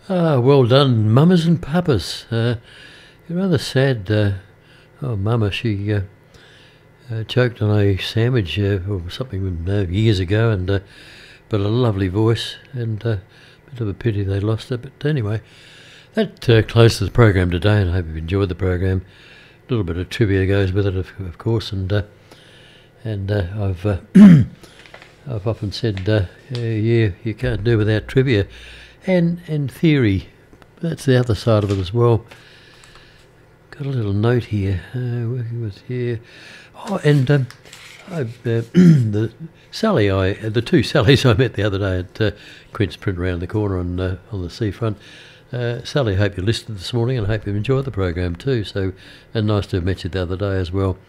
Ah, well done, mamas and papas. Rather sad. Mama, she choked on a sandwich or something years ago, and but a lovely voice, and bit of a pity they lost it. But anyway, that closes the program today, and I hope you've enjoyed the program. A little bit of trivia goes with it, of course, and I've I've often said, yeah, you can't do without trivia, and theory. That's the other side of it as well. Got a little note here. Working with here. Oh, and the two Sallys I met the other day at Quint's Print around the corner on the seafront. Sally, I hope you listened this morning, and I hope you enjoyed the program too. So, and nice to have met you the other day as well.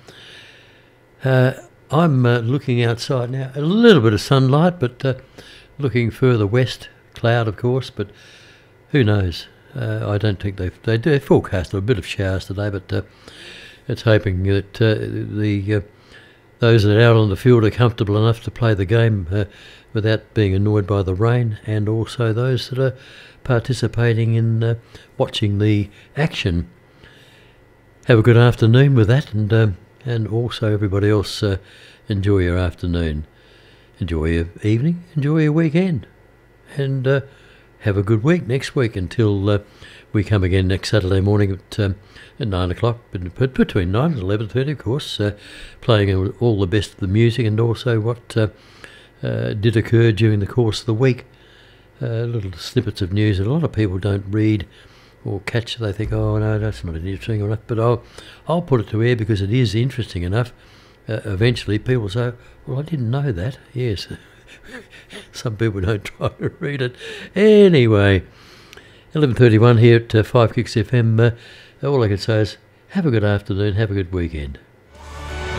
I'm looking outside now. A little bit of sunlight, but looking further west, cloud of course, but who knows? I don't think they do forecast a bit of showers today, but it's hoping that those that are out on the field are comfortable enough to play the game without being annoyed by the rain, and also those that are participating in watching the action. Have a good afternoon with that, and also everybody else enjoy your afternoon, enjoy your evening, enjoy your weekend, and have a good week next week until we come again next Saturday morning at 9 o'clock, between 9 and 11:30 of course, playing all the best of the music and also what did occur during the course of the week. Little snippets of news that a lot of people don't read or catch. They think, oh no, that's not interesting enough, but I'll put it to air because it is interesting enough. Eventually people say, well, I didn't know that. Yes. Some people don't try to read it. Anyway, 11:31 here at 5 Kicks FM. All I can say is have a good afternoon, have a good weekend.